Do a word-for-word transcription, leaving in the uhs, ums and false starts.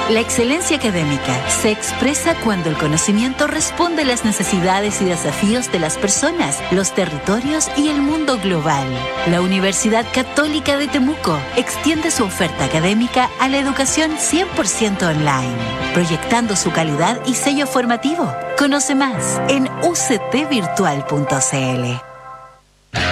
La excelencia académica se expresa cuando el conocimiento responde a las necesidades y desafíos de las personas, los territorios y el mundo global. La Universidad Católica de Temuco extiende su oferta académica a la educación cien por ciento online, proyectando su calidad y sello formativo. Conoce más en u c t virtual punto c l.